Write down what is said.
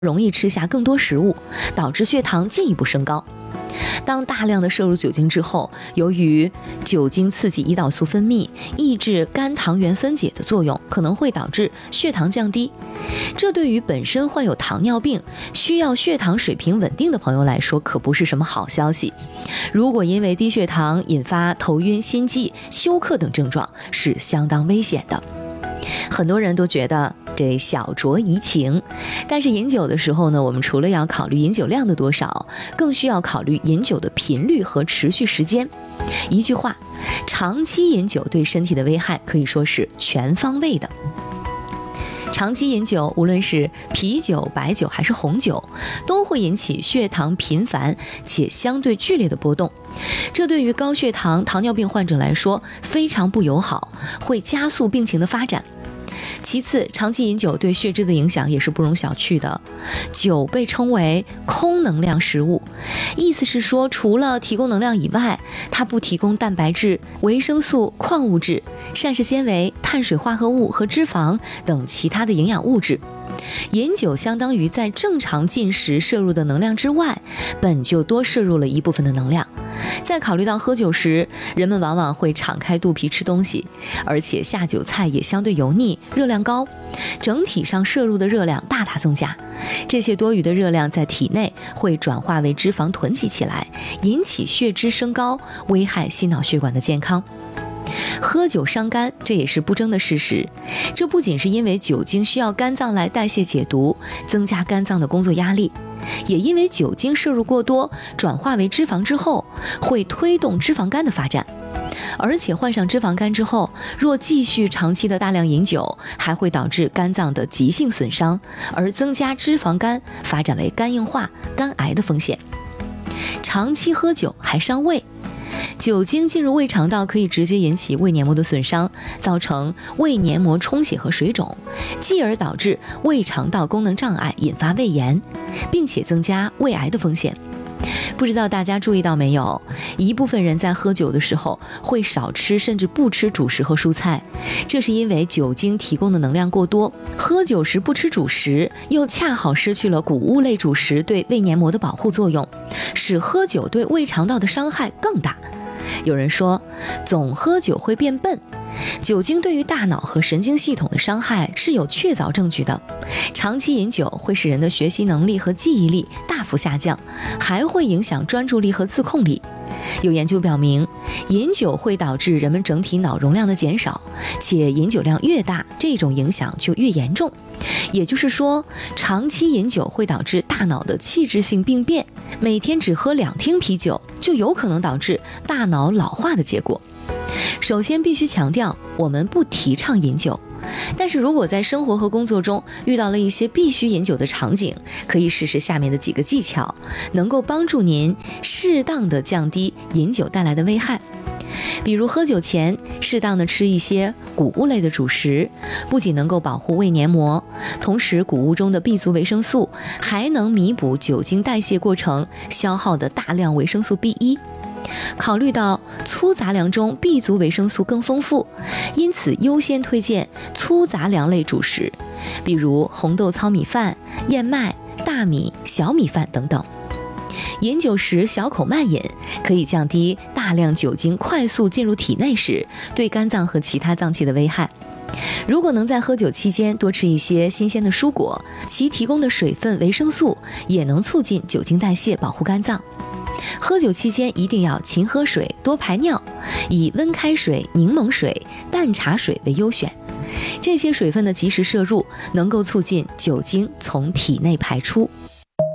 容易吃下更多食物，导致血糖进一步升高。当大量的摄入酒精之后，由于酒精刺激胰岛素分泌，抑制肝糖原分解的作用，可能会导致血糖降低。这对于本身患有糖尿病、需要血糖水平稳定的朋友来说，可不是什么好消息。如果因为低血糖引发头晕、心悸、休克等症状，是相当危险的。很多人都觉得这小酌怡情，但是饮酒的时候呢，我们除了要考虑饮酒量的多少，更需要考虑饮酒的频率和持续时间。一句话，长期饮酒对身体的危害可以说是全方位的。长期饮酒，无论是啤酒、白酒还是红酒，都会引起血糖频繁且相对剧烈的波动，这对于高血糖、糖尿病患者来说非常不友好，会加速病情的发展。其次，长期饮酒对血脂的影响也是不容小觑的。酒被称为空能量食物，意思是说，除了提供能量以外，它不提供蛋白质、维生素、矿物质、膳食纤维、碳水化合物和脂肪等其他的营养物质。饮酒相当于在正常进食摄入的能量之外，本就多摄入了一部分的能量。在考虑到喝酒时，人们往往会敞开肚皮吃东西，而且下酒菜也相对油腻，热量高，整体上摄入的热量大大增加。这些多余的热量在体内会转化为脂肪囤积起来，引起血脂升高，危害心脑血管的健康。喝酒伤肝，这也是不争的事实。这不仅是因为酒精需要肝脏来代谢解毒，增加肝脏的工作压力，也因为酒精摄入过多，转化为脂肪之后，会推动脂肪肝的发展。而且患上脂肪肝之后，若继续长期的大量饮酒，还会导致肝脏的急性损伤，而增加脂肪肝发展为肝硬化、肝癌的风险。长期喝酒还伤胃。酒精进入胃肠道可以直接引起胃黏膜的损伤，造成胃黏膜充血和水肿，继而导致胃肠道功能障碍，引发胃炎，并且增加胃癌的风险。不知道大家注意到没有，一部分人在喝酒的时候会少吃甚至不吃主食和蔬菜，这是因为酒精提供的能量过多，喝酒时不吃主食，又恰好失去了谷物类主食对胃黏膜的保护作用，使喝酒对胃肠道的伤害更大。有人说，总喝酒会变笨。酒精对于大脑和神经系统的伤害是有确凿证据的，长期饮酒会使人的学习能力和记忆力大幅下降，还会影响专注力和自控力。有研究表明，饮酒会导致人们整体脑容量的减少，且饮酒量越大，这种影响就越严重。也就是说，长期饮酒会导致大脑的器质性病变，每天只喝2听啤酒，就有可能导致大脑老化的结果。首先必须强调，我们不提倡饮酒，但是如果在生活和工作中遇到了一些必须饮酒的场景，可以试试下面的几个技巧，能够帮助您适当的降低饮酒带来的危害。比如喝酒前适当的吃一些谷物类的主食，不仅能够保护胃黏膜，同时谷物中的 B 族维生素还能弥补酒精代谢过程消耗的大量维生素 B1。考虑到粗杂粮中 B 族维生素更丰富，因此优先推荐粗杂粮类主食，比如红豆糙米饭、燕麦、大米、小米饭等等。饮酒时小口慢饮，可以降低大量酒精快速进入体内时对肝脏和其他脏器的危害。如果能在喝酒期间多吃一些新鲜的蔬果，其提供的水分、维生素也能促进酒精代谢，保护肝脏。喝酒期间一定要勤喝水，多排尿，以温开水、柠檬水、淡茶水为优选。这些水分的及时摄入，能够促进酒精从体内排出。